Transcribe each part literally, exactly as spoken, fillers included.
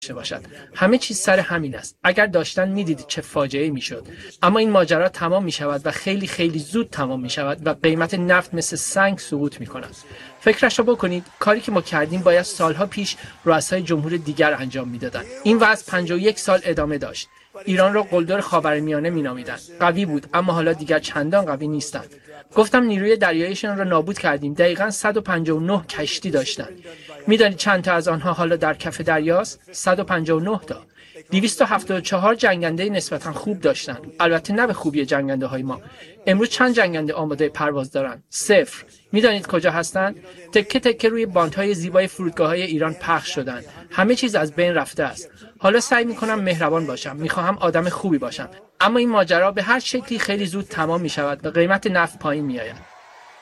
باشد. همه چیز سر همین است. اگر داشتن میدیدید چه فاجعه‌ای میشد. اما این ماجرا تمام میشود و خیلی خیلی زود تمام میشود و قیمت نفت مثل سنگ سقوط میکند. فکرش رو بکنید، کاری که ما کردیم باید سالها پیش رؤسای جمهور دیگر انجام میدادند. این وضع پنجاه و یک سال ادامه داشت. ایران را قلدر خاورمیانه مینامیدند. قوی بود، اما حالا دیگر چندان قوی نیستند. گفتم نیروی دریاییشان را نابود کردیم. دقیقاً صد و پنجاه و نه کشتی داشتند. میدانید چند تا از آنها حالا در کف دریاست؟ صد و پنجاه و نه تا. دویست و هفتاد و چهار جنگنده نسبتاً خوب داشتند. البته نه به خوبی جنگنده های ما. امروز چند جنگنده آماده پرواز دارند؟ صفر. میدانید کجا هستند؟ تکه تکه روی باندهای زیبای فرودگاه‌های ایران پخش شدند. همه چیز از بین رفته است. حالا سعی می‌کنم مهربان باشم. می‌خواهم آدم خوبی باشم. اما این ماجرا به هر شکلی خیلی زود تمام می‌شود و قیمت نفت پایین می‌آید.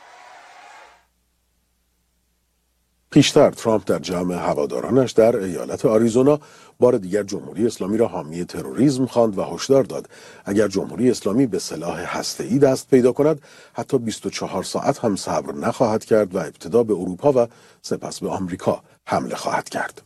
پیشتر ترامپ در جمع هوادارانش در ایالت آریزونا بار دیگر جمهوری اسلامی را حامی تروریسم خواند و هشدار داد اگر جمهوری اسلامی به سلاح هسته‌ای دست پیدا کند حتی بیست و چهار ساعت هم صبر نخواهد کرد و ابتدا به اروپا و سپس به آمریکا حمله خواهد کرد.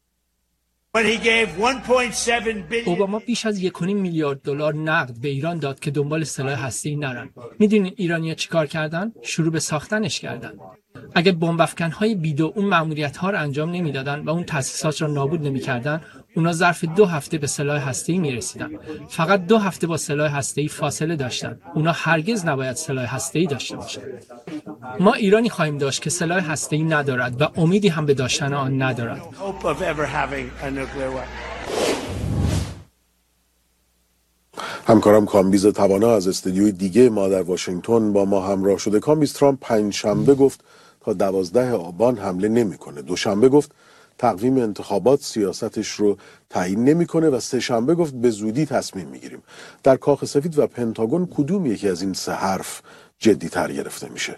اوباما بیش از یک و نیم میلیارد دلار نقد به ایران داد که دنبال سلاح هسته‌ای نرن. میدونین ایرانی‌ها چیکار کردن؟ شروع به ساختنش کردن. اگه بمب افکن‌های بیدو اون مأموریت‌ها رو انجام نمیدادن و اون تأسیسات رو نابود نمی‌کردن، اونا ظرف دو هفته به سلاح هسته‌ای میرسیدن. فقط دو هفته با سلاح هسته‌ای فاصله داشتن. اونا هرگز نباید سلاح هسته‌ای داشته باشن. ما ایرانی خواهیم داشت که سلاح هسته‌ای ندارد و امیدی هم به داشتن آن ندارد. همکارم کامبیز توانا از استودیوی دیگه ما در واشنگتن با ما همراه شده. کامبیز، ترامپ پنج شنبه گفت تا دوازده آبان حمله نمیکنه. دوشنبه گفت تقویم انتخابات سیاستش رو تعیین نمیکنه و سه شنبه گفت به زودی تصمیم میگیریم. در کاخ سفید و پنتاگون کدوم یکی از این سه حرف جدی تر گرفته میشه؟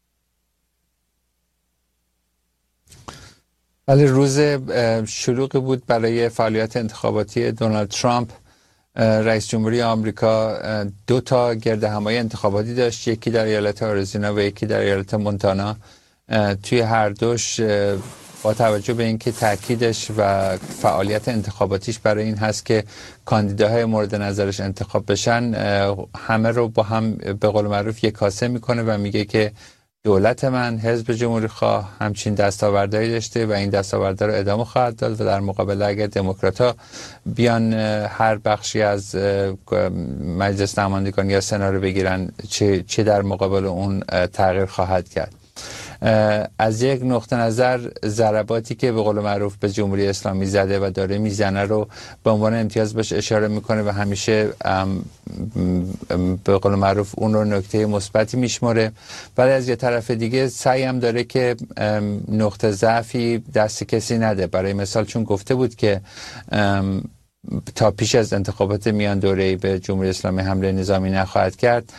ولی روز شلوغی بود برای فعالیت انتخاباتی دونالد ترامپ. رئیس جمهوری آمریکا دو تا گرد همایی انتخاباتی داشت، یکی در ایالت آریزونا و یکی در ایالت مونتانا. توی هر دوش با توجه به اینکه تاکیدش و فعالیت انتخاباتیش برای این هست که کاندیداهای مورد نظرش انتخاب بشن، همه رو با هم به قول معروف یک کاسه میکنه و میگه که دولت من، حزب جمهوری خواه، همچین دستاوردهایی داشته و این دستاورده رو ادامه خواهد داد و در مقابل اگر دموکرات‌ها بیان هر بخشی از مجلس نمایندگان یا سنا رو بگیرن، چه چه در مقابل اون تغییر خواهد کرد. از یک نقطه نظر ضرباتی که به قول معروف به جمهوری اسلامی زده و داره میزنه رو به عنوان امتیاز بهش اشاره میکنه و همیشه به قول معروف اون رو نکته مثبتی میشمره، ولی از یه طرف دیگه سعی هم داره که نقطه ضعفی دست کسی نده. برای مثال چون گفته بود که تا پیش از انتخابات میان دوره‌ای به جمهوری اسلامی حمله نظامی نخواهد کرد،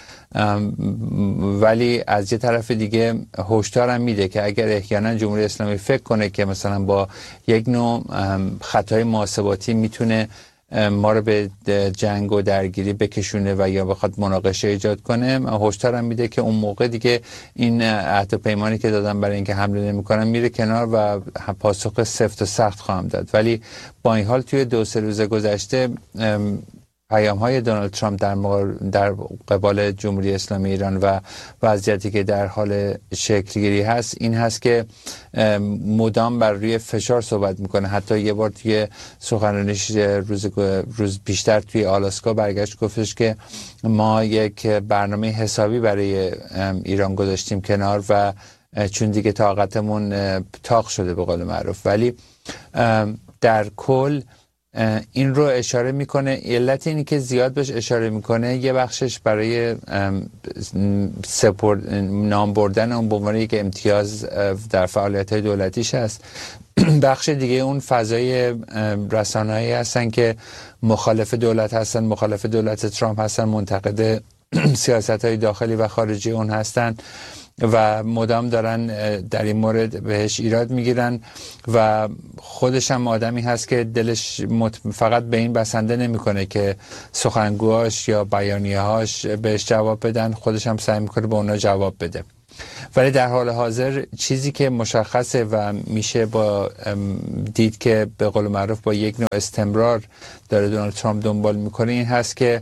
ولی از یه طرف دیگه هشدار هم میده که اگر احیانا جمهوری اسلامی فکر کنه که مثلا با یک نوع خطای محاسباتی میتونه ما رو به جنگ و درگیری بکشونه و یا بخواد مناقشه ایجاد کنه، هشدار هم میده که اون موقع دیگه این عهد و پیمانی که دادن برای اینکه حمله نمیکنن میره کنار و پاسخ سفت و سخت خواهم داد. ولی با این حال توی دو سه روز گذشته پیام های دونالد ترامپ در, در قبال جمهوری اسلامی ایران و وضعیتی که در حال شکلگیری هست این هست که مدام بر روی فشار صحبت میکنه. حتی یه بار توی سخنرانیش روز, روز پیشتر توی آلاسکا برگشت گفتش که ما یک برنامه حسابی برای ایران گذاشتیم کنار و چون دیگه طاقتمون تاق شده به قول معروف. ولی در کل این رو اشاره میکنه. علت اینی که زیاد بهش اشاره میکنه یه بخشش برای سپورت نام بردن اون به عنوان یک امتیاز در فعالیت‌های دولتیش هست. بخش دیگه اون فضای رسانه‌ای هستن که مخالف دولت هستن، مخالف دولت ترامپ هستن، منتقد سیاست‌های داخلی و خارجی اون هستن و مدام دارن در این مورد بهش ایراد میگیرن و خودش هم آدمی هست که دلش فقط به این بسنده نمیکنه که سخنگوهاش یا بیانیه‌هاش بهش جواب بدن، خودش هم سعی میکنه به اونا جواب بده. ولی در حال حاضر چیزی که مشخصه و میشه با دید که به قول معروف با یک نوع استمرار داره دونالد ترامپ دنبال میکنه این هست که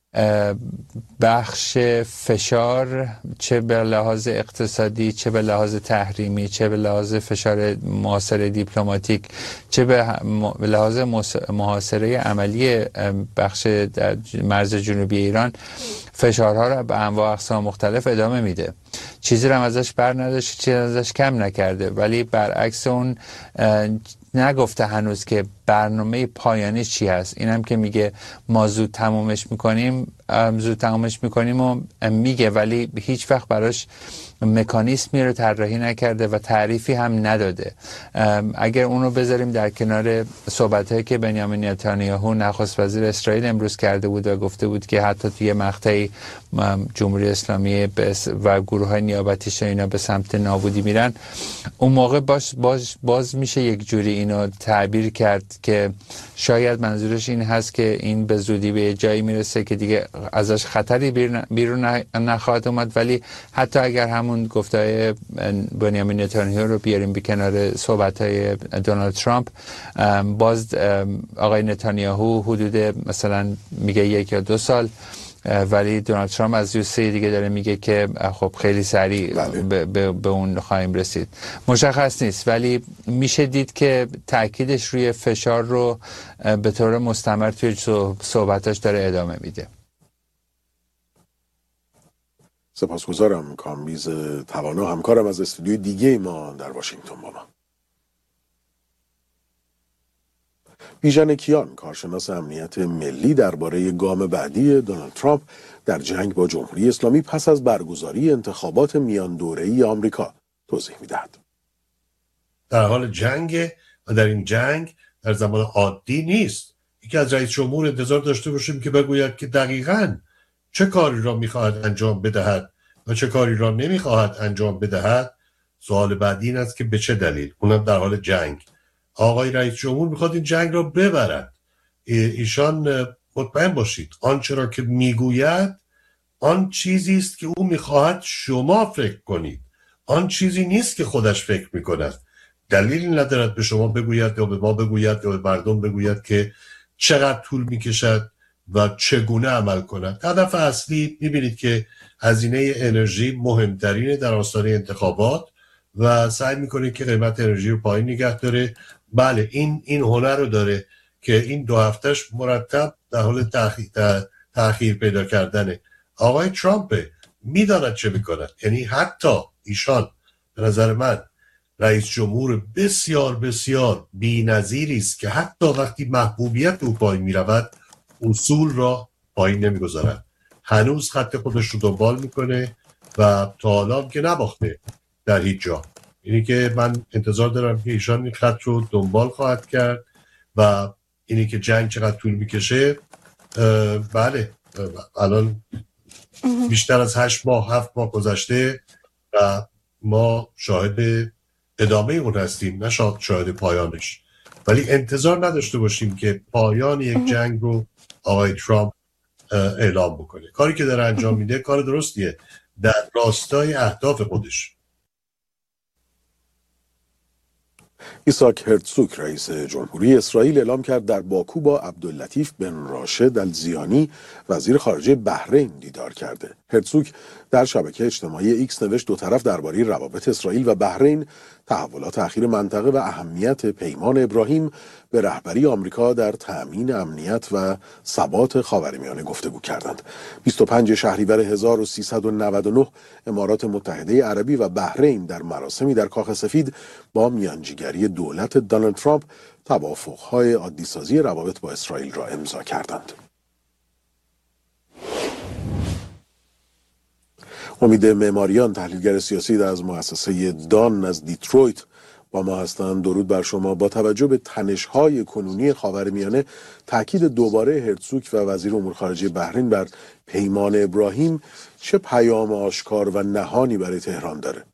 بخش فشار چه به لحاظ اقتصادی، چه به لحاظ تحریمی، چه به لحاظ فشار محاصره دیپلماتیک، چه به لحاظ محاصره عملی بخش در مرز جنوبی ایران فشارها را به انواع اقسام مختلف ادامه میده. چیزی رو هم ازش بر نداشت، چیزی ازش کم نکرده، ولی برعکس اون نگفته هنوز که برنامه پایانی چی هست. اینم که میگه ما زود تمومش میکنیم زود تمومش میکنیم و میگه، ولی هیچ وقت براش مکانیزمی رو طراحی نکرده و تعریفی هم نداده. اگر اونو بذاریم در کنار صحبت‌هایی که بنیامین نتانیاهو نخست وزیر اسرائیل امروز کرده بود و گفته بود که حتی توی مقطعی جمهوری اسلامی و گروه‌های نیابتیش اینا به سمت نابودی میرن، اون موقع باز باز باز میشه یک جوری اینو تعبیر کرد که شاید منظورش این هست که این به زودی به جایی میرسه که دیگه ازش خطری بیرون نخواهد اومد. ولی حتی اگر همون گفته‌های بنیامین نتانیاهو رو بیاریم به کنار صحبت‌های دونالد ترامپ، باز آقای نتانیاهو حدود مثلا میگه یک یا دو سال، ولی دونالد ترامپ از یه سری دیگه داره میگه که خب خیلی سریع به, به, به اون خواهیم رسید. مشخص نیست، ولی میشه دید که تأکیدش روی فشار رو به طور مستمر توی صحبتاش داره ادامه میده. سپاسگزارم کامبیز توانا، همکارم از استودیوی دیگه ما در واشنگتن با ما. بیژن کیان، کارشناس امنیت ملی، درباره گام بعدی دونالد ترامپ در جنگ با جمهوری اسلامی پس از برگزاری انتخابات میان دوره‌ای آمریکا توضیح می‌دهد. در حال جنگ و در این جنگ در زمان عادی نیست. یکی از رئیس جمهور انتظار داشته باشیم که بگوید که دقیقاً چه کاری را می‌خواهد انجام بدهد و چه کاری را نمی‌خواهد انجام بدهد. سوال بعدی این است که به چه دلیل، اونم در حال جنگ. آقای رئیس جمهور میخواد این جنگ را ببرد. ایشان مطمئن باشید آنچه را که میگوید آن چیزی است که او میخواهد شما فکر کنید، آن چیزی نیست که خودش فکر میکند. دلیل ندارد به شما بگوید یا به ما بگوید یا به مردم بگوید که چقدر طول میکشد و چگونه عمل کند. هدف اصلی میبینید که هزینه انرژی مهمترینه در آستانه انتخابات و سعی میکنه که قیمت انرژی رو پایین نگه داره. بله این این هنر رو داره که این دو هفتهش مرتب در حال تأخیر, تأخیر پیدا کردنه. آقای ترامپ میداند چه میکند، یعنی حتی ایشان به نظر من رئیس جمهور بسیار بسیار بی‌نظیری است که حتی وقتی محبوبیت او پایین میرود اصول را پایین نمیگذارد. هنوز خط خودش رو دنبال میکنه و تا حالا که نباخته در هیچ جا. اینی که من انتظار دارم که ایشان این خط رو دنبال خواهد کرد و اینی که جنگ چقدر طول میکشه، بله الان بیشتر از هشت ماه هفت ماه گذشته و ما شاهد ادامه اون هستیم، نه شاهد پایانش. ولی انتظار نداشته باشیم که پایان یک جنگ رو آقای ترامپ اعلام بکنه. کاری که داره انجام میده کار درستیه در راستای اهداف خودش. ایساک هرتزوگ رئیس جمهوری اسرائیل اعلام کرد در باکو با عبداللطیف بن راشد الزیانی وزیر خارجه بحرین دیدار کرده. هرتزوگ در شبکه اجتماعی ایکس نوشت دو طرف درباره روابط اسرائیل و بحرین، تحولات اخیر منطقه و اهمیت پیمان ابراهیم به رهبری آمریکا در تأمین امنیت و ثبات خاورمیانه گفتگو کردند. بیست و پنجم شهریور هزار و سیصد و نود و نه امارات متحده عربی و بحرین در مراسمی در کاخ سفید با میانجیگری دولت دونالد ترامپ توافق‌های عادی‌سازی روابط با اسرائیل را امضا کردند. امید معماریان، تحلیلگر سیاسی از مؤسسه دان از دیترویت با ما هستند. درود بر شما. با توجه به تنش‌های کنونی خاورمیانه، تاکید دوباره هرتزوگ و وزیر امور خارجه بحرین بر پیمان ابراهیم چه پیام آشکار و نهانی برای تهران داره؟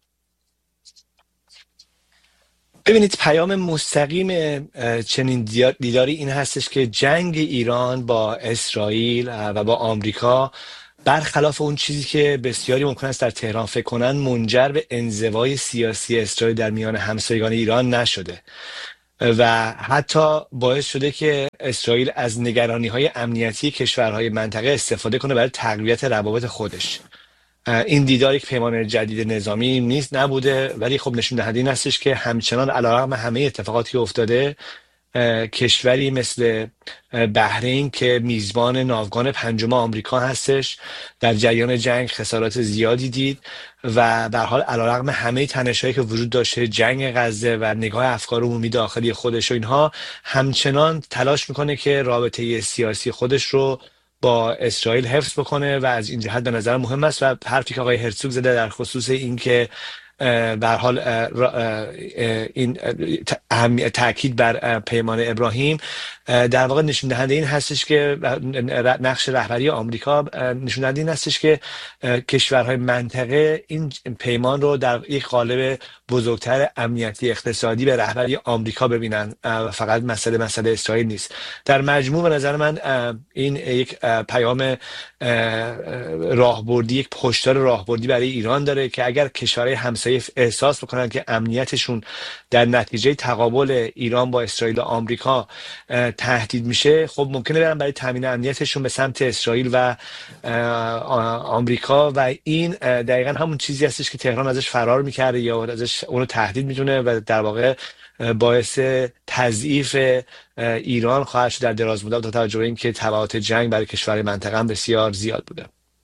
ببینید، پیام مستقیم چنین دیداری این هستش که جنگ ایران با اسرائیل و با آمریکا برخلاف اون چیزی که بسیاری ممکن است در تهران فکر کنن، منجر به انزوای سیاسی اسرائیل در میان همسایگان ایران نشده و حتی باعث شده که اسرائیل از نگرانی‌های امنیتی کشورهای منطقه استفاده کنه برای تقویت روابط خودش. این دیدار یک پیمان جدید نظامی نیست نبوده، ولی خب نشون دهنده این هستش که همچنان علیرغم همه اتفاقاتی که افتاده، کشوری مثل بحرین که میزبان ناوگان پنجم آمریکا هستش در جریان جنگ خسارات زیادی دید و به هر حال علیرغم همه تنش‌هایی که وجود داشته، جنگ غزه و نگاه افکار عمومی داخلی خودش و اینها، همچنان تلاش میکنه که رابطه سیاسی خودش رو با اسرائیل حفظ بکنه و از این جهت به نظر مهم است. و حرفی که آقای هرتزوگ زده در خصوص این که به هر حال این تاکید بر پیمان ابراهیم در واقع نشون دهنده این هستش که نقش رهبری آمریکا نشون دهنده این هستش که کشورهای منطقه این پیمان رو در یک قالب بزرگتر امنیتی اقتصادی به رهبری آمریکا ببینن و فقط مسئله مسئله اسرائیل نیست. در مجموع به نظر من این یک پیام راهبردی، یک هشدار راهبردی برای ایران داره که اگر کشورهای همسایه احساس بکنن که امنیتشون در نتیجه تقابل ایران با اسرائیل و آمریکا تهدید میشه، خب ممکنه برن برای تامین امنیتشون به سمت اسرائیل و آمریکا و این دقیقاً همون چیزی هستش که تهران ازش فرار میکرده یا ازش اونو تهدید میدونه و در واقع باعث تضعیف ایران خواهد شد در دراز مدت با توجه به اینکه تبعات جنگ برای کشورهای منطقه هم بسیار زیاد بوده.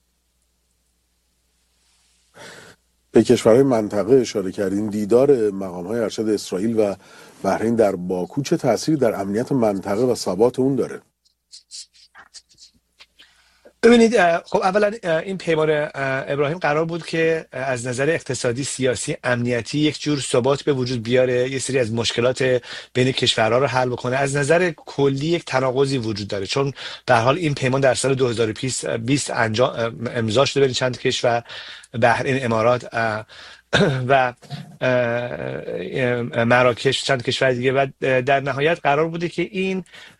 به کشورهای منطقه اشاره کردین. دیدار مقام‌های ارشد اسرائیل و بحرین در باکو چه تأثیری در امنیت منطقه و ثبات اون داره؟ ببینید، خب اولا این پیمان ابراهیم قرار بود که از نظر اقتصادی، سیاسی، امنیتی یک جور ثبات به وجود بیاره، یه سری از مشکلات بین کشورها رو حل بکنه. از نظر کلی یک تناقضی وجود داره، چون به هر حال این پیمان در سال دو هزار و بیست انجام امضا شده بین چند کشور، بحرین، امارات و مراکش، چند کشور دیگه، و در نهایت قرار بوده که این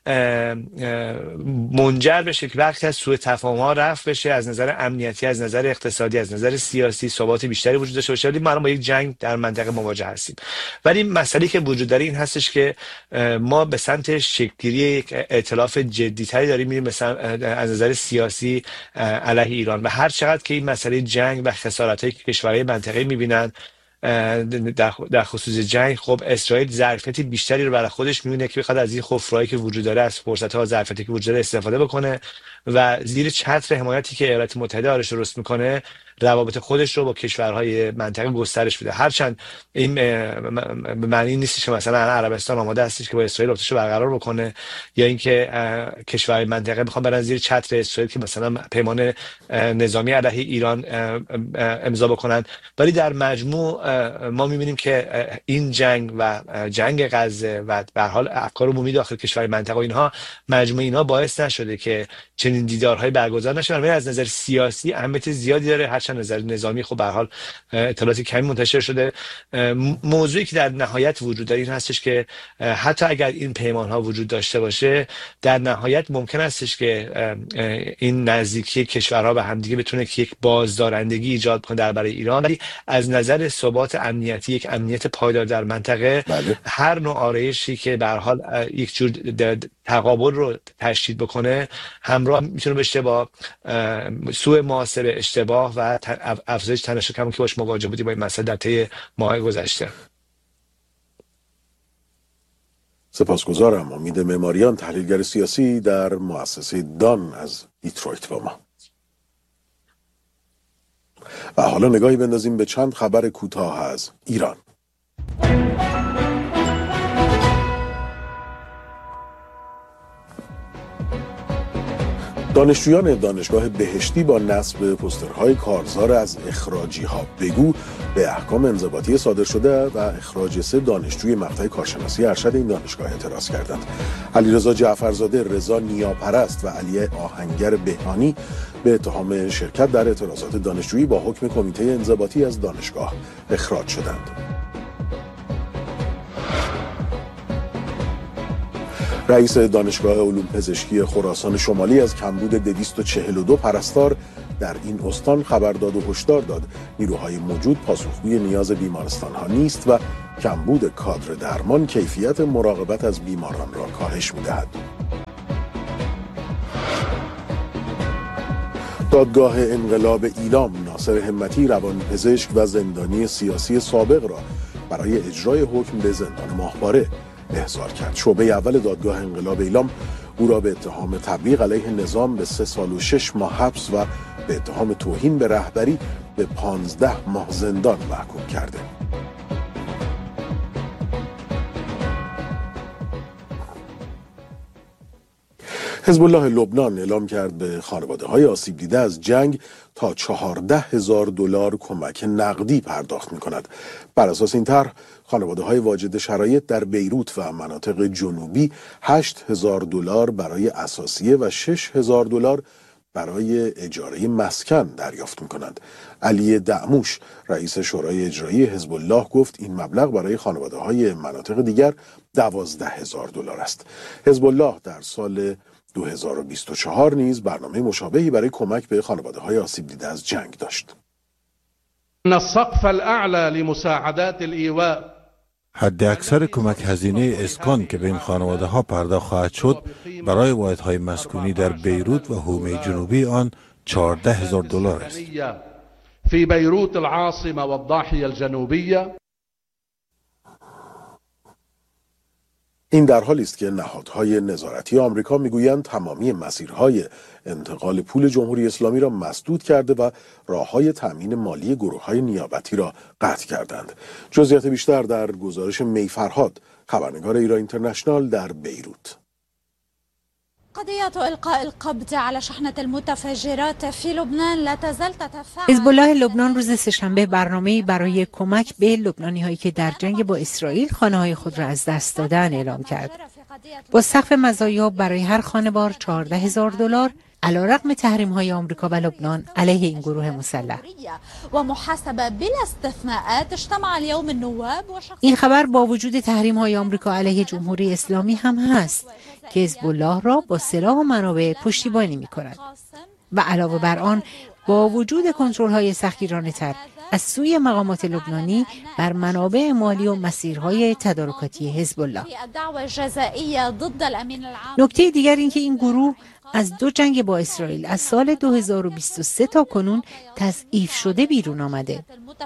منجر بشه که وقتی از سوء تفاهم‌ها رفع بشه، از نظر امنیتی، از نظر اقتصادی، از نظر سیاسی ثبات بیشتری وجود داشته باشه. ولی ما با یک جنگ در منطقه مواجه هستیم. ولی مسئله‌ای که وجود داره این هستش که ما به سمت شکل‌گیری یک ائتلاف جدی‌تری داریم میریم از نظر سیاسی علیه ایران و هر چقدر که این مسئله جنگ و خسارت‌هایی که کشورهای منطقه می‌بینن در خصوص جنگ، خب اسرائیل ظرفیت بیشتری رو برای خودش می‌بینه که بخواد از این خفرهایی که وجود داره، از فرصت‌ها و ظرفیتی که وجود داره استفاده بکنه و زیر چتر حمایتی که ایالات متحده آرش درست میکنه روابط خودش رو با کشورهای منطقه گسترش بده. هرچند این به معنی نیست که مثلا عربستان آماده هستش که با اسرائیل رابطه‌شو برقرار بکنه یا اینکه کشورهای منطقه بخوام برن زیر چتر اسرائیل که مثلا پیمان نظامی علیه ایران امضا بکنن. ولی در مجموع ما می‌بینیم که این جنگ و جنگ غزه و به هر حال افکار عمومی داخل کشورهای منطقه و اینها، مجموع اینها باعث نشده که چنین دیدارهای برگزار نشه. ولی از نظر سیاسی اهمیت زیادی داره، هرچند نظر نظامی خب به هر حال اطلاعات کمی منتشر شده. موضوعی که در نهایت وجود داره این هستش که حتی اگر این پیمان ها وجود داشته باشه، در نهایت ممکن هستش که این نزدیکی کشورها به همدیگه بتونه که یک بازدارندگی ایجاد کنه در برای ایران. ولی از نظر ثبات امنیتی، یک امنیت پایدار در منطقه، بله. هر نوع آرایشی که به هر حال یک جور تقابل رو تشدید بکنه همراه میتونه بشه با سوء محاسبه، اشتباه و افزایش تنش کمی که باش مواجه بودیم با این مسئله در طی ماه گذشته. سپاسگزارم. امید معماریان، تحلیلگر سیاسی در مؤسسه دان از دیترویت با ما. و حالا نگاهی بندازیم به چند خبر کوتاه از ایران. دانشجویان دانشگاه بهشتی با نصب پوسترهای کارزار از اخراجی ها بگو به احکام انضباطی صادر شده و اخراج سه دانشجوی مقطع کارشناسی ارشد این دانشگاه اعتراض کردند. علیرضا جعفرزاده، رضا نیاپرست و علی آهنگر بهانی به اتهام شرکت در اعتراضات دانشجویی با حکم کمیته انضباطی از دانشگاه اخراج شدند. رئیس دانشگاه علوم پزشکی خراسان شمالی از کمبود دویست و چهل و دو پرستار در این استان خبر داد و هشدار داد نیروهای موجود پاسخگوی نیاز بیمارستان‌ها نیست و کمبود کادر درمان کیفیت مراقبت از بیماران را کاهش می‌دهد. دادگاه انقلاب ایلام ناصر همتی روانپزشک و زندانی سیاسی سابق را برای اجرای حکم به زندان ماهواره احضار کرد. شعبه اول دادگاه انقلاب ایلام او را به اتهام تبلیغ علیه نظام به سه سال و شش ماه حبس و به اتهام توهین به رهبری به پانزده ماه زندان محکوم کرده. حزب الله لبنان اعلام کرد به خانواده‌های آسیب دیده از جنگ تا چهارده هزار دلار کمک نقدی پرداخت می‌کند. بر اساس این طرح خانواده‌های واجد شرایط در بیروت و مناطق جنوبی هشت هزار دلار برای اساسیه و شش هزار دلار برای اجاره مسکن دریافت می‌کنند. علی دعموش رئیس شورای اجرایی حزب الله گفت این مبلغ برای خانواده‌های مناطق دیگر دوازده هزار دلار است. حزب الله در سال دو هزار و بیست و چهار نیز برنامه مشابهی برای کمک به خانواده‌های آسیب دیده از جنگ داشت. السقف الاعلى لمساعدات الایواء حد اکثر کمک هزینه اسکان که به این خانواده ها پرداخت خواهد شد برای واحدهای مسکونی در بیروت و حومه جنوبی آن چهارده هزار دلار است. فی بیروت العاصمه و الضاحیه الجنوبیه. این در حالی است که نهادهای نظارتی آمریکا میگویند تمامی مسیرهای انتقال پول جمهوری اسلامی را مسدود کرده و راههای تأمین مالی گروههای نیابتی را قطع کردند. جزئیات بیشتر در گزارش می فرهاد، خبرنگار ایران اینترنشنال در بیروت. قضية إلقاء القبض على شحنة المتفجرات في لبنان لا تزال تتفاعل. حزب الله لبنان روز سه‌شنبه برنامه‌ای برای کمک به لبنانی‌هایی که در جنگ با اسرائیل خانه‌های خود را از دست دادن اعلام کرد. با سقف مزایا برای هر خانوار چهارده هزار دلار علیرغم تحریم‌های آمریکا و لبنان علیه این گروه مسلح. و محاسبه بلا استثناءات اجتمع اليوم النواب. این خبر با وجود تحریم‌های آمریکا علیه جمهوری اسلامی هم هست که حزب الله را با سلاح و منابع پشتیبانی می‌کند و علاوه بر آن با وجود کنترل‌های سختگیرانه‌تر از سوی مقامات لبنانی بر منابع مالی و مسیرهای تدارکاتی حزب الله. نکته دیگر این که این گروه از دو جنگ با اسرائیل از سال دو هزار و بیست و سه تا کنون تضعیف شده بیرون آمده.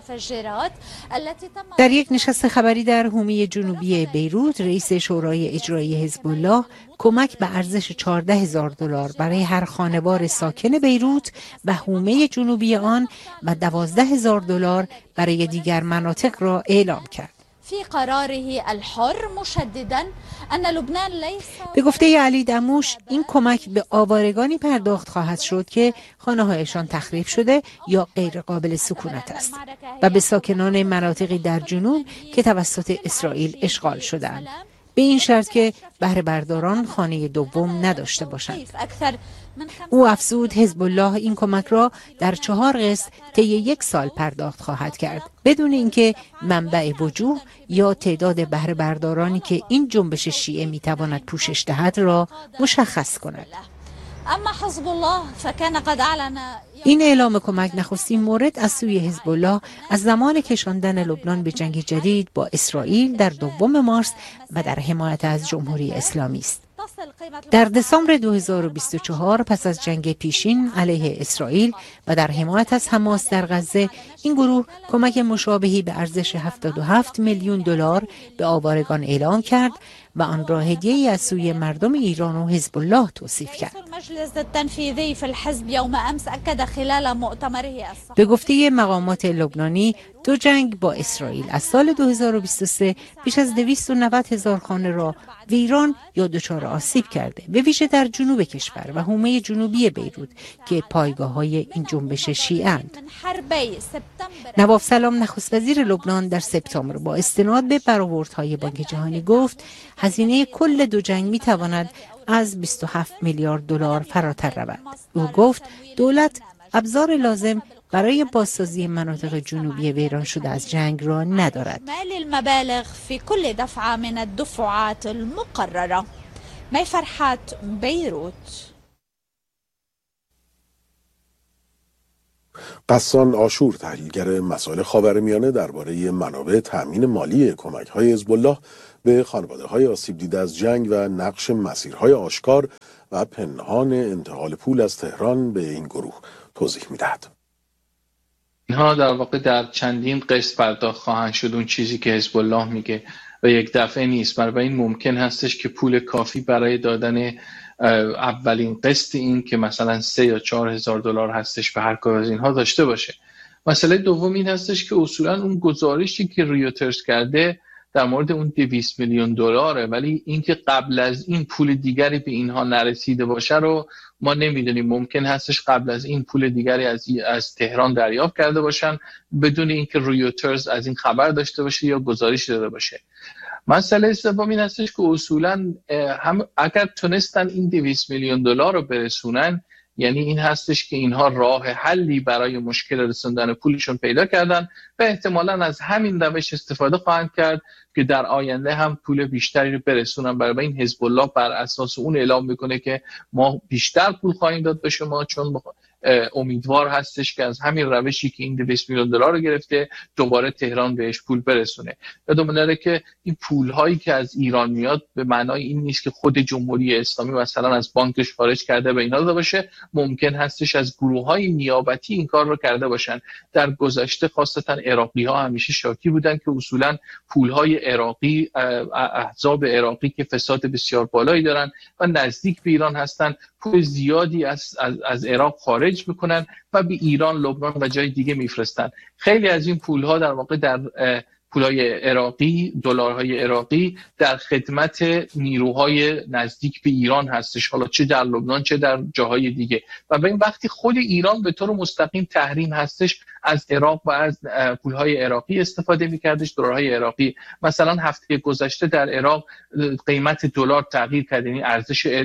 در یک نشست خبری در حومه جنوبی بیروت، رئیس شورای اجرایی حزب الله کمک به ارزش چهارده هزار دلار برای هر خانوار ساکن بیروت و حومه جنوبی آن و دوازده هزار دلار برای دیگر مناطق را اعلام کرد. في قراره الحر مشددا ان لبنان ليس. به گفته علی دموش این کمک به آوارگانی پرداخت خواهد شد که خانه‌هایشان تخریب شده یا غیر قابل سکونت است و به ساکنان مناطقی در جنوب که توسط اسرائیل اشغال شده‌اند، به این شرط که بهره برداران خانه دوم نداشته باشند. او افزود حزب الله این کمک را در چهار قسط طی یک سال پرداخت خواهد کرد بدون اینکه منبع وجوه یا تعداد بهره بردارانی که این جنبش شیعه میتواند پوشش دهد را مشخص کند. اما حزب الله فكان قد اعلن. این اعلام کمک نخستین مورد از سوی حزب الله از زمان کشاندن لبنان به جنگ جدید با اسرائیل در دوم مارس و در حمایت از جمهوری اسلامی است. در دسامبر دو هزار و بیست و چهار پس از جنگ پیشین علیه اسرائیل و در حمایت از حماس در غزه، این گروه کمک مشابهی به ارزش هفتاد و هفت میلیون دلار به آوارگان اعلام کرد و آن را هدیه‌ای از سوی مردم ایران و حزب الله توصیف کرد. به گفته مقامات لبنانی، دو جنگ با اسرائیل از سال دو هزار و بیست و سه بیش از دویست و نود هزار خانه را ویران یا دچار آسیب کرده، به ویژه در جنوب کشور و حومه جنوبی بیروت که پایگاه‌های این جنبش شیعه‌اند. نواف سلام نخست وزیر لبنان در سپتامبر با استناد به برآوردهای بانک جهانی گفت هزینه کل دو جنگ می‌تواند از بیست و هفت میلیارد دلار فراتر رود. او گفت دولت ابزار لازم برای بازسازی مناطق جنوبی ویران شده از جنگ را ندارد. مال المبالغ في كل دفعة من الدفعات المقررة. می فرحت، بیروت. قسان آشور، تحلیلگر مسائل خاورمیانه، درباره منابع تأمین مالی کمک‌های حزب الله به خانواده‌های آسیب دیده از جنگ و نقش مسیرهای آشکار و پنهان انتقال پول از تهران به این گروه توضیح می‌دهد. اینها در واقع در چندین قسط پرداخت خواهند شد. اون چیزی که حزب الله میگه و یک دفعه نیست. برای این ممکن هستش که پول کافی برای دادن اولین قسط این که مثلا سه یا چهار هزار دلار هستش به هر کدوم از اینها داشته باشه. مسئله دوم این هستش که اصولا اون گزارشی که ریوترز کرده در مورد اون دویست میلیون دلاره، ولی اینکه قبل از این پول دیگری به اینها نرسیده باشه رو ما نمیدونیم. ممکن هستش قبل از این پول دیگری از از تهران دریافت کرده باشن بدون اینکه ریوترز از این خبر داشته باشه یا گزارش داده باشه. مسئله سوم این هستش که اصولا هم اگر تونستن این دویست میلیون دلار رو برسونن، یعنی این هستش که اینها راه حلی برای مشکل رسوندن پولشون پیدا کردن و احتمالاً از همین روش استفاده خواهند کرد که در آینده هم پول بیشتری رو برسونن. برای این حزب الله بر اساس اون اعلام میکنه که ما بیشتر پول خواهیم داد به شما، چون امیدوار هستش که از همین روشی که این دویست میلیون دلار رو گرفته دوباره تهران بهش پول برسونه. یادمون نره که این پول هایی که از ایران میاد به معنای این نیست که خود جمهوری اسلامی مثلا از بانکش خارج کرده به اینا داده باشه. ممکن هستش از گروه های نیابتی این کار رو کرده باشن. در گذشته خاصتا عراقی ها همیشه شاکی بودن که اصولا پول های عراقی، احزاب عراقی که فساد بسیار بالایی دارن و نزدیک به ایران هستن، پول زیادی از, از, از عراق خارج میکنن و به ایران، لبنان و جای دیگه میفرستن. خیلی از این پولها در واقع در پولهای عراقی، دلارهای عراقی در خدمت نیروهای نزدیک به ایران هستش، حالا چه در لبنان چه در جاهای دیگه. و به این وقتی خود ایران به طور مستقیم تحریم هستش از عراق و از پولهای عراقی استفاده میکردش، دلارهای عراقی. مثلا هفته گذشته در عراق قیمت دلار تغییر کرد، یعنی ارزش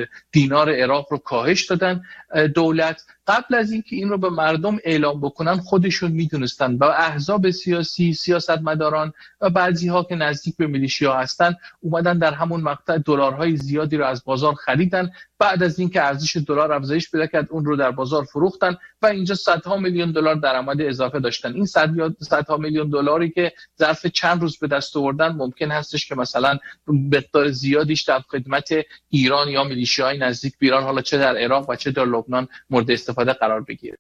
دینار عراق رو کاهش دادن دولت. قبل از اینکه این رو به مردم اعلام بکنن خودشون میدونستن و احزاب سیاسی، سیاستمداران و بعضی ها که نزدیک به میلیشیا هستن اومدن در همون مقطع دلارهای زیادی رو از بازار خریدن. بعد از اینکه ارزش دلار افزایش پیدا کرد اون رو در بازار فروختن و اینجا صدها میلیون دلار درآمد اضافه داشتن. این صد یا صدها میلیون دلاری که ظرف چند روز به دست آوردن ممکن هستش که مثلا مقدار زیادیش در خدمت ایران یا میلیشیاهای نزدیک به ایران، حالا چه در عراق و چه در لبنان، مورد استفاده قرار بگیره.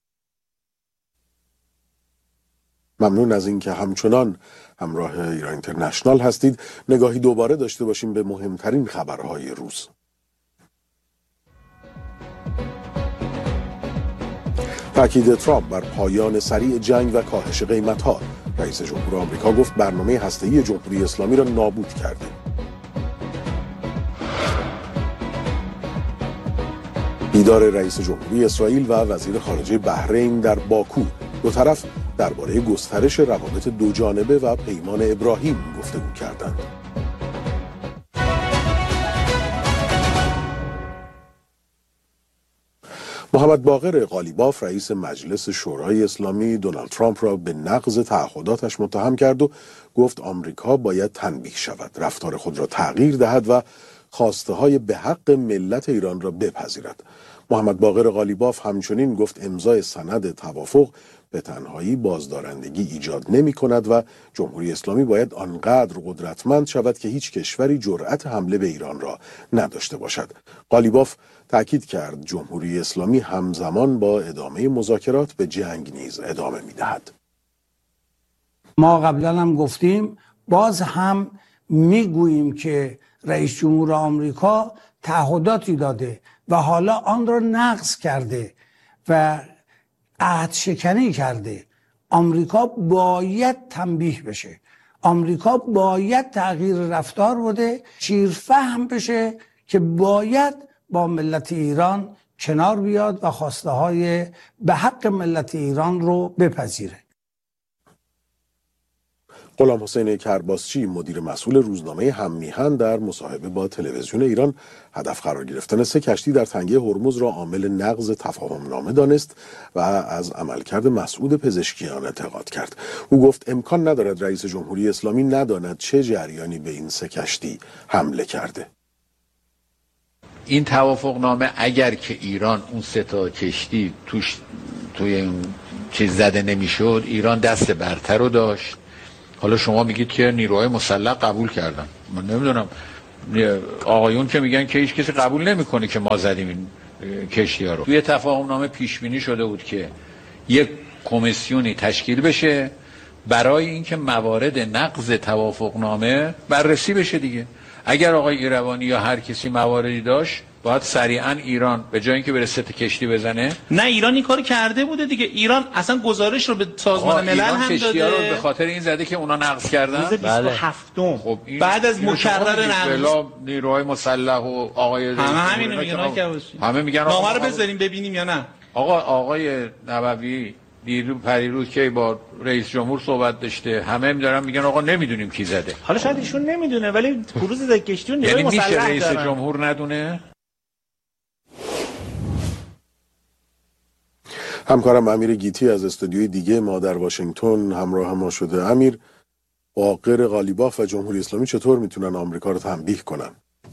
ممنون از اینکه همچنان همراه ایران اینترنشنال هستید. نگاهی دوباره داشته باشیم به مهمترین خبرهای روز. تاکید ترامپ بر پایان سریع جنگ و کاهش قیمت‌ها. رئیس جمهور آمریکا گفت برنامه هسته‌ای جمهوری اسلامی را نابود کرده. دیدار رئیس جمهوری اسرائیل و وزیر خارجه بحرین در باکو. دو طرف درباره گسترش روابط دو جانبه و پیمان ابراهیم گفتگو کردند. محمد باقر قالیباف رئیس مجلس شورای اسلامی دونالد ترامپ را به نقض تعهداتش متهم کرد و گفت آمریکا باید تنبیه شود، رفتار خود را تغییر دهد و خواسته های به حق ملت ایران را بپذیرد. محمد باقر قالیباف همچنین گفت امضای سند توافق به تنهایی بازدارندگی ایجاد نمی کند و جمهوری اسلامی باید آنقدر قدرتمند شود که هیچ کشوری جرأت حمله به ایران را نداشته باشد. قالیباف تأکید کرد جمهوری اسلامی همزمان با ادامه مذاکرات به جنگ نیز ادامه می دهد. ما قبلا هم گفتیم، باز هم می گوییم که رئیس جمهور آمریکا تعهداتی داده و حالا آن را نقض کرده و عهد شکنی کرده. آمریکا باید تنبیه بشه، آمریکا باید تغییر رفتار بده، شیرفهم بشه که باید با ملت ایران کنار بیاد و خواسته های به حق ملت ایران رو بپذیره. غلام حسین کرباسچی مدیر مسئول روزنامه هم‌میهن در مصاحبه با تلویزیون ایران هدف قرار گرفتن سه کشتی در تنگه هرمز را عامل نقض تفاهم‌نامه دانست و از عملکرد مسعود پزشکیان انتقاد کرد. او گفت امکان ندارد رئیس جمهوری اسلامی نداند چه جریانی به این سه کشتی حمله کرده. این توافقنامه اگر که ایران اون سه تا کشتی توش توی این چیز زده نمیشد، ایران دست برتر رو داشت. حالا شما میگید که نیروهای مسلح قبول کردن، من نمیدونم، آقایون که میگن که هیچ کسی قبول نمیکنه که ما زدیم این کشتی ها رو. توی تفاهمنامه پیش بینی شده بود که یک کمیسیونی تشکیل بشه برای اینکه موارد نقض توافقنامه بررسی بشه دیگه. اگر آقای ایروانی یا هر کسی مواردی داشت، باید سریعا ایران به جای اینکه بره ست کشتی بزنه. نه، ایران این کارو کرده بوده دیگه. ایران اصلا گزارش رو به سازمان ملل هم داده. رو به خاطر این زده که اونا نقض کردن. روز بیست و هفتم خب بعد از مکرر نقض نیروهای مسلح و آقای همه همینو میگن که همه میگن نامه رو بذاریم ببینیم یا نه. آقا آقای نبوی دیرو پریروز که با رئیس جمهور صحبت داشته، همه می‌دارن میگن آقا نمیدونیم کی زده. حالا شاید ایشون نمیدونه ولی کروز کشتی نیروی یعنی مسلح میشه رئیس دارن. جمهور ندونه؟ همکارم امیر گیتی از استودیوی دیگه ما در واشنگتن همراه ما شده. امیر، باقر غالیباف و جمهوری اسلامی چطور میتونن آمریکا رو تنبیه کنن؟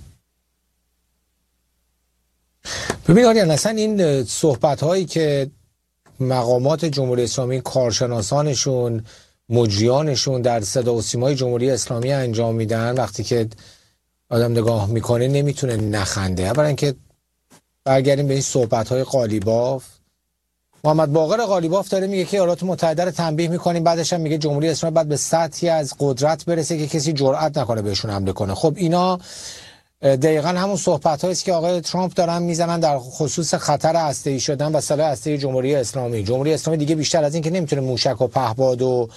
ببین آریان، اصلا این صحبت هایی که مقامات جمهوری اسلامی، کارشناسانشون، مجریانشون در صدا و سیمای جمهوری اسلامی انجام میدن، وقتی که آدم نگاه میکنه نمیتونه نخنده. اولا که برگردیم به این صحبت های غالیباف. محمد باقر غالیباف داره میگه که ایالات متحده رو تنبیه میکنیم، بعدش هم میگه جمهوری اسلامی بعد به سطحی از قدرت برسه که کسی جرئت نکنه بهشون حمله کنه. خب اینا دقیقاً همون صحبت هاییست که آقای ترامپ دارن میزنن در خصوص خطر هسته‌ای شدن و سلاح هسته‌ای جمهوری اسلامی. جمهوری اسلامی دیگه بیشتر از این که نمیتونه موشک و پهپاد و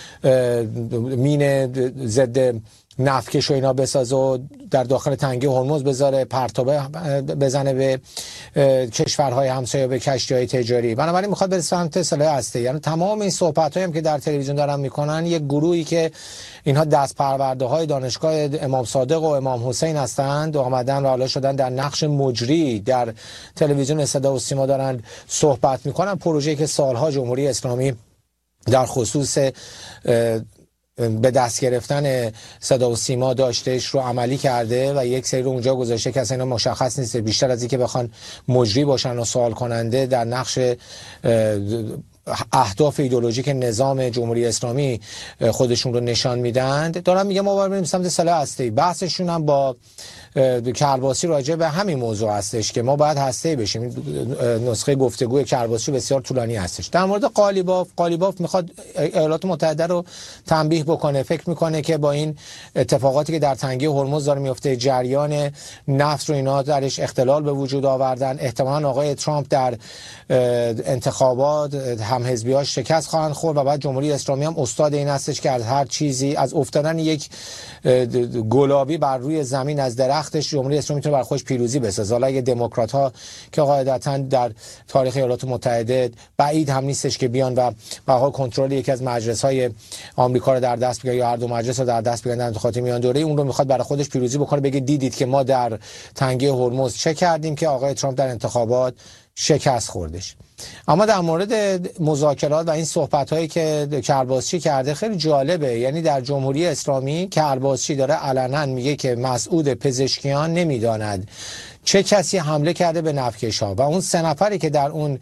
مین ضد نفتکش و اینا بسازه و در داخل تنگه هرمز بذاره پرتابه بزنه به کشورهای همسایه، به کشتی‌های تجاری. بنابراین میخواد بره سمت سلاح هسته‌ای. یعنی تمام این صحبت‌هایی هم که در تلویزیون دارن میکنن، یک گروهی که اینها دست پرورده‌های دانشگاه امام صادق و امام حسین هستند و آمدن و حالا شدن در نقش مجری در تلویزیون صدا و سیما دارن صحبت میکنن. پروژه‌ای که سالها جمهوری اسلامی در خصوص به دست گرفتن صدا و سیما داشتهش رو عملی کرده و یک سری رو اونجا گذاشته که اصلا مشخص نیست، بیشتر از اینکه بخوان مجری باشن و سوال کننده در نقش اهداف ایدئولوژیک نظام جمهوری اسلامی خودشون رو نشان میدن. دارم میگم ما باید بریم سمت سلاح هسته‌ای. بحثشون هم با کرباسی راجع به همین موضوع هستش که ما باید هسته‌ای بشیم. نسخه گفتگوی کرباسی بسیار طولانی هستش. در مورد غالیباف، غالیباف میخواد ایالات متحده رو تنبیه بکنه. فکر میکنه که با این اتفاقاتی که در تنگه هرمز داره میفته، جریان نفت رو اینا درش اختلال به وجود آوردن، احتمالاً آقای ترامپ در انتخابات هم حزبیاش شکست خواهند خورد و بعد جمهوری اسلامی هم استاد این هستش که از هر چیزی، از افتادن یک گلابی بر روی زمین از درختش، جمهوری اسلامی میتونه بر خودش پیروزی بسازه. حالا اگه دموکرات ها که قاعدتاً در تاریخ ایالات متحده بعید هم نیستش که بیان و به حال کنترل یکی از مجلس های آمریکا رو در دست بگیرن یا هر دو مجلس رو در دست بگیرن در انتخابات میان دوره، اون رو میخواد برای خودش پیروزی بکنه، بگه دیدید که ما در تنگه هرمز چه کردیم که آقای ترامپ در انتخابات شکست خوردش. اما در مورد مذاکرات و این صحبت‌هایی که کرباسچی کرده خیلی جالبه. یعنی در جمهوری اسلامی کرباسچی داره علنا میگه که مسعود پزشکیان نمیداند چه کسی حمله کرده به نفتکش‌ها و اون سه نفری که در اون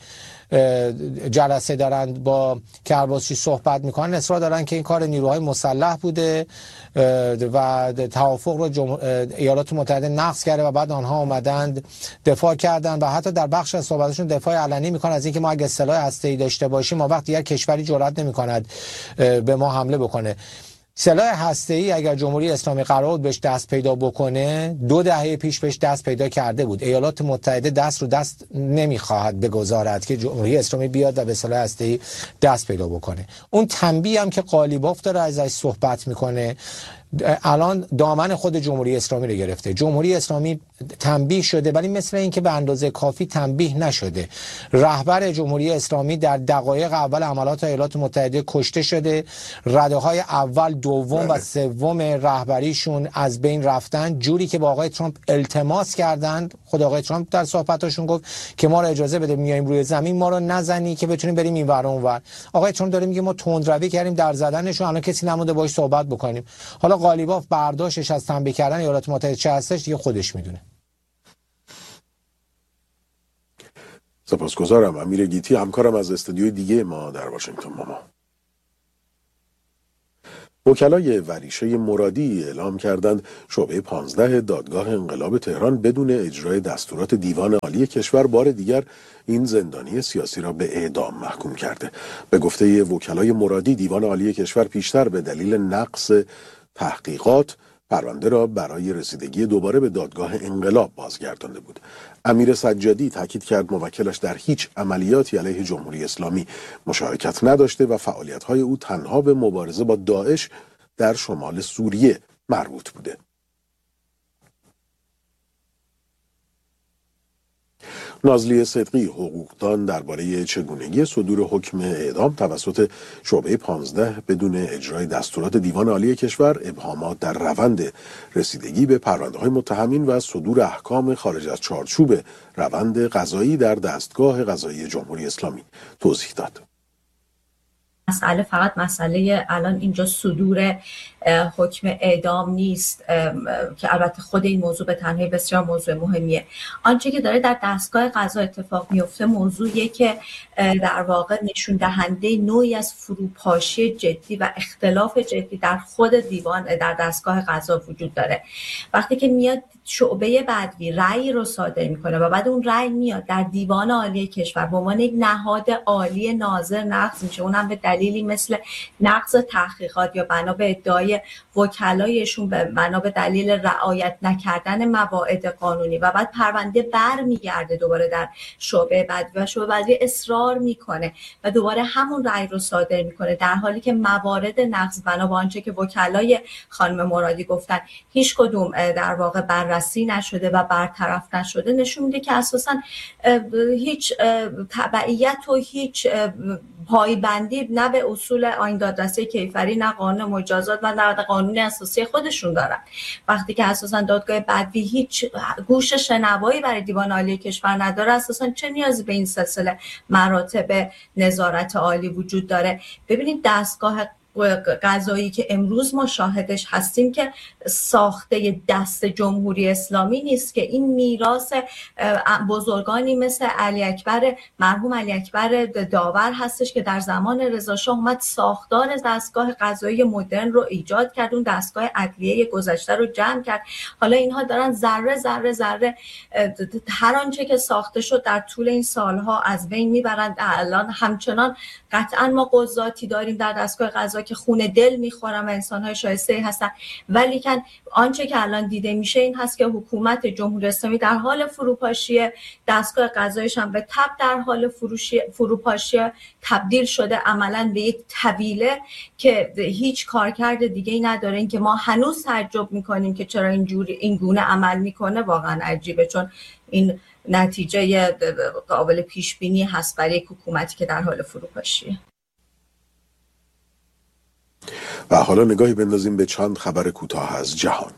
جلسه دارند با کرباسچی صحبت میکنن اصرار دارن که این کار نیروهای مسلح بوده و توافق رو جمهور... ایالات متحده نقض کرده و بعد آنها اومدند دفاع کردن و حتی در بخش از صحبتشون دفاع علنی میکنن از اینکه ما اگه سلاح هسته‌ای داشته باشیم ما وقت دیگر کشوری جرئت نمیکند به ما حمله بکنه. سلاح هسته‌ای اگر جمهوری اسلامی قرار بود بهش دست پیدا بکنه، دو دهه پیش بهش دست پیدا کرده بود. ایالات متحده دست رو دست نمیخواهد بگذارد که جمهوری اسلامی بیاد و به سلاح هسته‌ای دست پیدا بکنه. اون تنبیه هم که غالیباف داره ازش صحبت میکنه الان دامن خود جمهوری اسلامی رو گرفته. جمهوری اسلامی تنبیه شده ولی مثل این که به اندازه کافی تنبیه نشده. رهبر جمهوری اسلامی در دقایق اول عملیات ایالات متحده کشته شده. رده‌های اول، دوم و سوم رهبریشون از بین رفتن، جوری که با آقای ترامپ التماس کردند. خود آقای ترامپ در صحبتاشون گفت که ما رو اجازه بده میایم روی زمین، ما رو نزنی که بتونیم بریم این ور اون ور. آقای ترامپ داره میگه ما تندروی کردیم در زدنشون، الان کسی نمونده باهاش صحبت بکنیم. حالا غالیباف برداشتش از تنبیه کردن ایالات متحده چه هستش دیگه خودش میدونه. سپاسگزارم. امیر گیتی همکارم از استودیوی دیگه ما در واشنگتن. ماما وکلای وریشه مرادی اعلام کردند شعبه پانزده دادگاه انقلاب تهران بدون اجرای دستورات دیوان عالی کشور بار دیگر این زندانی سیاسی را به اعدام محکوم کرده. به گفته وکلای مرادی، دیوان عالی کشور پیشتر به دلیل نقص تحقیقات پرونده را برای رسیدگی دوباره به دادگاه انقلاب بازگردانده بود. امیر سجادی تاکید کرد موکلش در هیچ عملیاتی علیه جمهوری اسلامی مشارکت نداشته و فعالیت‌های او تنها به مبارزه با داعش در شمال سوریه مربوط بوده. نازلی صدقی، حقوقدان، درباره چگونگی صدور حکم اعدام توسط شعبه پانزده بدون اجرای دستورات دیوان عالی کشور، ابهامات در روند رسیدگی به پرونده‌های متهمین و صدور احکام خارج از چارچوب روند قضایی در دستگاه قضایی جمهوری اسلامی توضیح داد. مسئله فقط مسئله الان اینجا صدور حکم اعدام نیست که البته خود این موضوع به تنهایی بسیار موضوع مهمیه. آنچه که داره در دستگاه قضا اتفاق میفته موضوعیه که در واقع نشون دهنده نوعی از فروپاشی جدی و اختلاف جدی در خود دیوان در دستگاه قضا وجود داره. وقتی که میاد شعبه بدوی رأی رو صادر میکنه و بعد اون رأی میاد در دیوان عالی کشور به عنوان یک نهاد عالی ناظر نقض میشه، اونم به دلیلی مثل نقض تحقیقات یا بنا به ادعای وکلایشون به بنا به دلیل رعایت نکردن مواعید قانونی و بعد پرونده برمیگرده دوباره در شعبه بدوی و شعبه بدوی اصرار میکنه و دوباره همون رأی رو صادر میکنه، در حالی که موارد نقض بنا به آنچه که وکلای خانم مرادی گفتن هیچ کدوم در واقع بررسی نشده و برطرف نشده، نشون میده که اساساً هیچ تبعیت و هیچ پایبندی نه به اصول آیین دادرسی کیفری، نه قانون مجازات و نه قانون اساسی خودشون دارن. وقتی که اساساً دادگاه بدوی هیچ گوش شنوایی برای دیوان عالی کشور نداره، اساساً چه نیازی به این سلسله مراتب نظارت عالی وجود داره؟ ببینید دستگاه قضایی که امروز ما شاهدش هستیم که ساخته دست جمهوری اسلامی نیست، که این میراث بزرگانی مثل علی اکبر مرحوم علی اکبر داور هستش که در زمان رضا شاه اومد ساختار دستگاه قضایی مدرن رو ایجاد کرد، اون دستگاه عدلیه گذشته رو جمع کرد. حالا اینها دارن ذره ذره ذره هر آنچه که ساخته شد در طول این سالها از بین میبرند. الان همچنان قطعا ما قضاتی داریم در دستگاه قضایی که خون دل میخورن و انسان‌های شایسته هستن، ولی که آنچه که الان دیده میشه این هست که حکومت جمهوری اسلامی در حال فروپاشی، دستگاه قضاییش هم به تبع در حال فروشی فروپاشی تبدیل شده عملاً به یک طویله که هیچ کارکرد دیگه‌ای نداره. این که ما هنوز تعجب میکنیم که چرا اینجوری این گونه عمل میکنه واقعا عجیبه، چون این نتیجه قابل پیش بینی هست برای یک حکومتی که در حال فروپاشیه. و حالا نگاهی بندازیم به چند خبر کوتاه از جهان.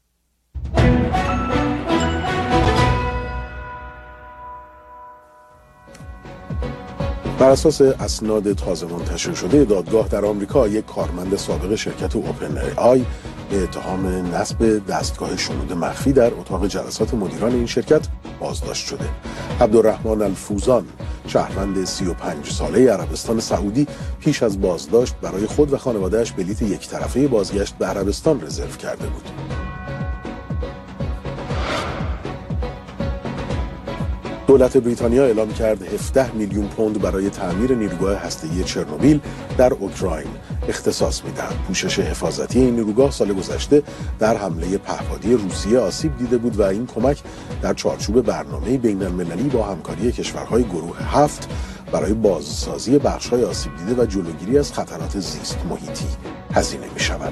بر اساس اسناد تازه منتشر شده دادگاه در آمریکا، یک کارمند سابق شرکت اوپن ای آی به اتهام نصب دستگاه شنود مخفی در اتاق جلسات مدیران این شرکت بازداشت شده. عبدالرحمن الفوزان، شهروند سی و پنج ساله عربستان سعودی، پیش از بازداشت برای خود و خانواده‌اش بلیت یک طرفه بازگشت به عربستان رزرو کرده بود. دولت بریتانیا اعلام کرد هفده میلیون پوند برای تعمیر نیروگاه هسته‌ای چرنوبیل در اوکراین اختصاص می‌دهد. پوشش حفاظتی این نیروگاه سال گذشته در حمله پهپادی روسیه آسیب دیده بود و این کمک در چارچوب برنامه بین‌المللی با همکاری کشورهای گروه هفت برای بازسازی بخش‌های آسیب دیده و جلوگیری از خطرات زیست محیطی هزینه می‌شود.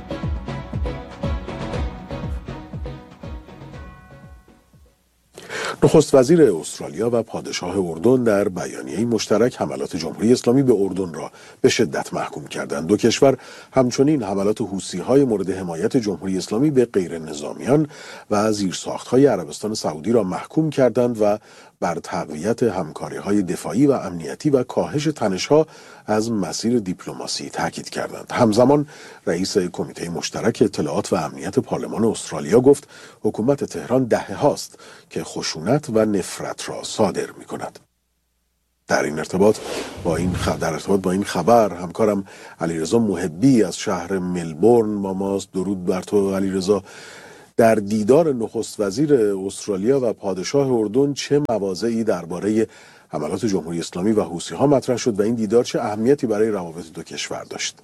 نخست وزیر استرالیا و پادشاه اردن در بیانیه‌ای مشترک حملات جمهوری اسلامی به اردن را به شدت محکوم کردند. دو کشور همچنین حملات حوثی‌های مورد حمایت جمهوری اسلامی به غیر نظامیان و زیرساخت‌های عربستان سعودی را محکوم کردند و بر تقویت همکاری‌های دفاعی و امنیتی و کاهش تنش‌ها از مسیر دیپلماسی تاکید کردند. همزمان رئیس کمیته مشترک اطلاعات و امنیت پارلمان استرالیا گفت حکومت تهران دهه هاست که خشونت و نفرت را صادر می‌کند. در این ارتباط با این خ... در ارتباط با این خبر همکارم علیرضا محبی از شهر ملبورن با ماست. درود بر تو علیرضا. در دیدار نخست وزیر استرالیا و پادشاه اردن چه مواضعی درباره حملات جمهوری اسلامی و حوثی‌ها مطرح شد و این دیدار چه اهمیتی برای روابط دو کشور داشت؟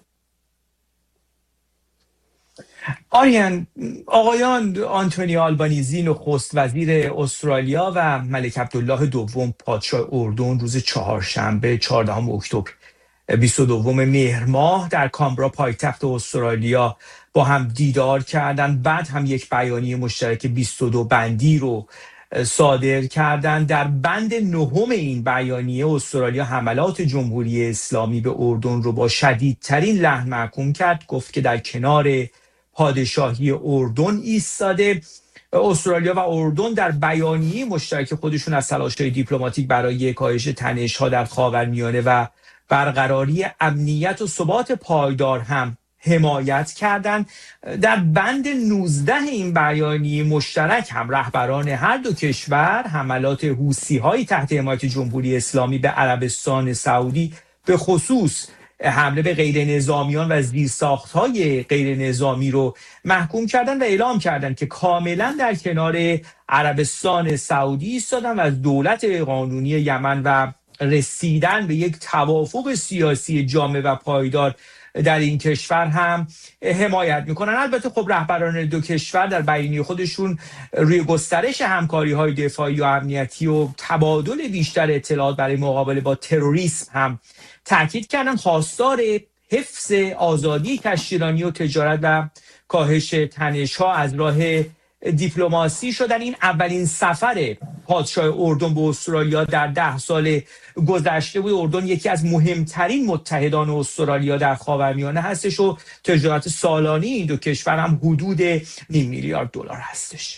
آریان، آقایان آنتونی آلبانیزی نخست وزیر استرالیا و ملک عبدالله دوم پادشاه اردن روز چهارشنبه چهاردهم اکتبر بیست و دوم مهر ماه در کامبرا پایتخت استرالیا با هم دیدار کردند. بعد هم یک بیانیه مشترک بیست و دو بندی رو صادر کردند. در بند نهم این بیانیه استرالیا حملات جمهوری اسلامی به اردن رو با شدیدترین لحن محکوم کرد. گفت که در کنار پادشاهی اردن ایستاده. استرالیا و اردن در بیانیه مشترک خودشون از تلاش‌های دیپلماتیک برای کاهش تنش‌ها در خاورمیانه و برقراری امنیت و ثبات پایدار هم حمایت کردند. در بند نوزده این بیانیه مشترک هم رهبران هر دو کشور حملات حوثی‌های تحت حمایت جمهوری اسلامی به عربستان سعودی، به خصوص حمله به غیر نظامیان و زیرساخت‌های غیر نظامی رو محکوم کردن و اعلام کردن که کاملا در کنار عربستان سعودی ایستادن و از دولت قانونی یمن و رسیدن به یک توافق سیاسی جامع و پایدار در این کشور هم حمایت میکنن. البته خب رهبران دو کشور در بیانیه خودشون روی گسترش همکاری‌های دفاعی و امنیتی و تبادل بیشتر اطلاعات برای مقابله با تروریسم هم تاکید کردن. خواستار حفظ آزادی کشتیرانی و تجارت و کاهش تنش‌ها از راه دیپلماسی شدن. این اولین سفر پادشاه اردن به استرالیا در ده سال گذشته بود. اردن یکی از مهمترین متحدان استرالیا در خاورمیانه هستش و تجارت سالانه این دو کشور هم حدود نیم میلیارد دلار هستش.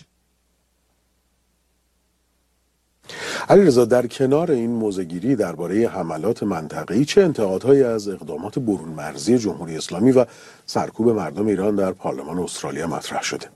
علیرضا، در کنار این موضع‌گیری درباره حملات منطقه‌ای چه انتقادهایی از اقدامات برون مرزی جمهوری اسلامی و سرکوب مردم ایران در پارلمان استرالیا مطرح شده؟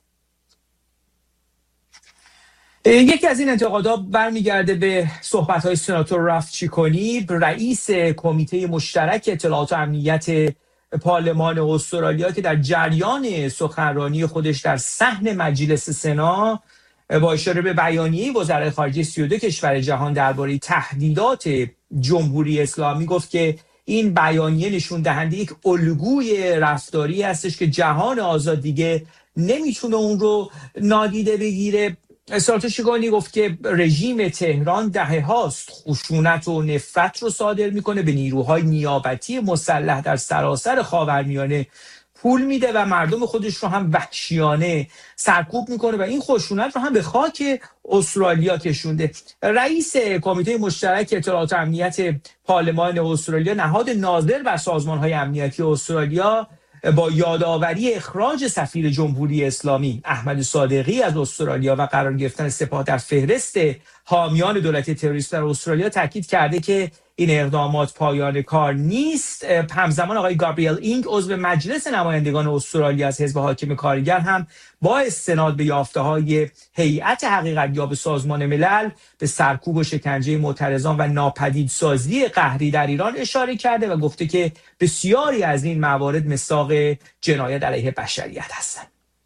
یکی از این انتقادات برمیگرده به صحبت‌های سناتور رالف چیکونی، رئیس کمیته مشترک اطلاعات و امنیت پارلمان استرالیا، که در جریان سخنرانی خودش در صحن مجلس سنا با اشاره به بیانیه وزرای خارجه سی و دو کشور جهان درباره تهدیدات جمهوری اسلامی گفت که این بیانیه نشون دهنده یک الگوی رفتاری هستش که جهان آزاد دیگه نمیتونه اون رو نادیده بگیره. سناتور چیکونی گفت که رژیم تهران دهه هاست خشونت و نفرت رو صادر میکنه، به نیروهای نیابتی مسلح در سراسر خاورمیانه پول میده و مردم خودش رو هم وحشیانه سرکوب میکنه و این خشونت رو هم به خاک استرالیا کشونده. رئیس کمیته مشترک اطلاعات و امنیت پارلمان استرالیا، نهاد ناظر بر سازمان‌های امنیتی استرالیا، با یادآوری اخراج سفیر جمهوری اسلامی احمد صادقی از استرالیا و قرار گرفتن سپاه در فهرست حامیان دولت تروریست در استرالیا تاکید کرده که این اقدامات پایان کار نیست. همزمان آقای گابریل اینگ، عضو مجلس نمایندگان استرالیا از حزب حاکم کارگر، هم با استناد به یافته‌های هیئت حقیقت‌یاب سازمان ملل به سرکوب و شکنجه معترضان و ناپدیدسازی قهری در ایران اشاره کرده و گفته که بسیاری از این موارد مصداق جنایت علیه بشریت هستند.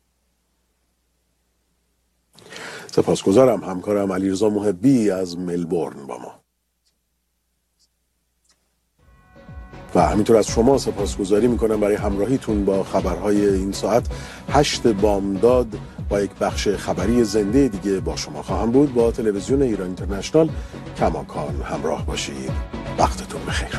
سپاسگزارم همکارم علیرضا محبی از ملبورن با ما. و همینطور از شما سپاسگزاری میکنم برای همراهیتون با خبرهای این ساعت. هشت بامداد با یک بخش خبری زنده دیگه با شما خواهم بود. با تلویزیون ایران اینترنشنال کماکان همراه باشید. وقتتون بخیر.